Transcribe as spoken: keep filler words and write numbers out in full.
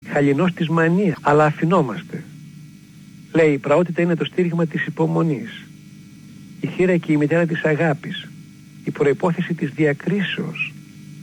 χαλινός της μανίας, αλλά αφινόμαστε. Λέει, η πραότητα είναι το στήριγμα της υπομονής, η χείρα και η μητέρα της αγάπης, η προϋπόθεση της διακρίσεως,